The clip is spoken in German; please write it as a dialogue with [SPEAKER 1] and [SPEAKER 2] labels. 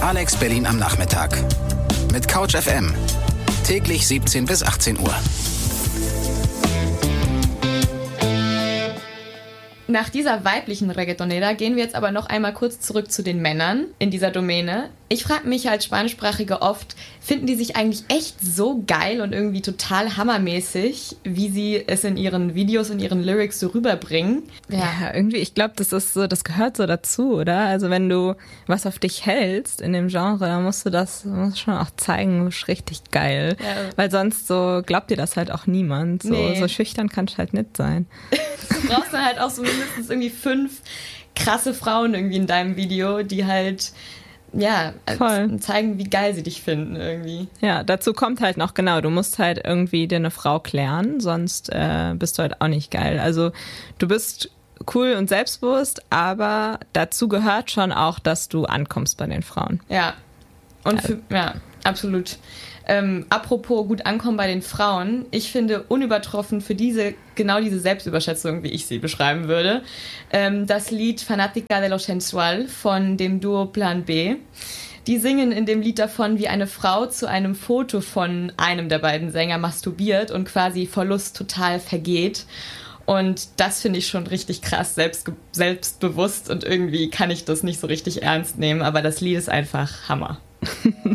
[SPEAKER 1] Alex Berlin am Nachmittag. Mit Couch FM. Täglich 17 bis 18 Uhr.
[SPEAKER 2] Nach dieser weiblichen Reggaetonera gehen wir jetzt aber noch einmal kurz zurück zu den Männern in dieser Domäne. Ich frage mich als Spanischsprachige oft, finden die sich eigentlich echt so geil und irgendwie total hammermäßig, wie sie es in ihren Videos und ihren Lyrics so rüberbringen?
[SPEAKER 3] Ja, irgendwie, ich glaube, das ist so, das gehört so dazu, oder? Also wenn du was auf dich hältst in dem Genre, dann musst du schon auch zeigen, du bist richtig geil. Ja. Weil sonst so glaubt dir das halt auch niemand. So schüchtern kannst du halt nicht sein.
[SPEAKER 2] Du brauchst dann halt auch so mindestens irgendwie 5 krasse Frauen irgendwie in deinem Video, die halt zeigen, wie geil sie dich finden irgendwie.
[SPEAKER 3] Ja, dazu kommt halt noch, genau, du musst halt irgendwie dir eine Frau klären, sonst bist du halt auch nicht geil. Also du bist cool und selbstbewusst, aber dazu gehört schon auch, dass du ankommst bei den Frauen.
[SPEAKER 2] Ja, und absolut. Apropos gut ankommen bei den Frauen, ich finde unübertroffen für genau diese Selbstüberschätzung, wie ich sie beschreiben würde, das Lied Fanática de lo Sensual von dem Duo Plan B. Die singen in dem Lied davon, wie eine Frau zu einem Foto von einem der beiden Sänger masturbiert und quasi vor Lust total vergeht. Und das finde ich schon richtig krass selbstbewusst und irgendwie kann ich das nicht so richtig ernst nehmen, aber das Lied ist einfach Hammer.